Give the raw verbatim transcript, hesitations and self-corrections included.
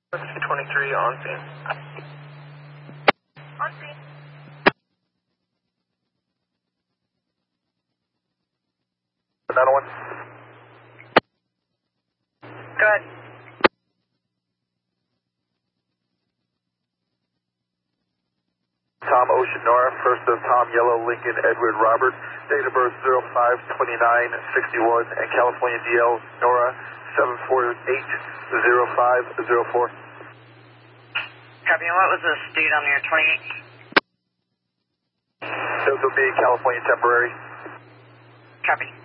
twenty-three on scene. On scene. Another one. Go ahead. Tom Ocean Nora, first of Tom Yellow Lincoln Edward Robert, date of birth zero five twenty-nine sixty-one, and California D L Nora seven four eight zero five zero four. Copy. And what was the state on your twenty-eight? Those will be California temporary. Copy.